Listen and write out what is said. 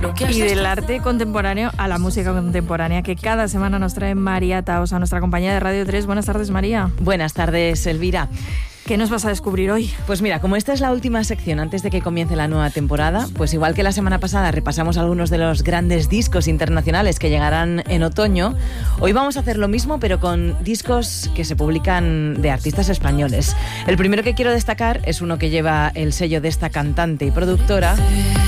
Y del arte contemporáneo a la música contemporánea, que cada semana nos trae María Taos a nuestra compañía de Radio 3. Buenas tardes, María. Buenas tardes, Elvira. ¿Qué nos vas a descubrir hoy? Pues mira, como esta es la última sección antes de que comience la nueva temporada, pues igual que la semana pasada repasamos algunos de los grandes discos internacionales que llegarán en otoño, hoy vamos a hacer lo mismo pero con discos que se publican de artistas españoles. El primero que quiero destacar es uno que lleva el sello de esta cantante y productora,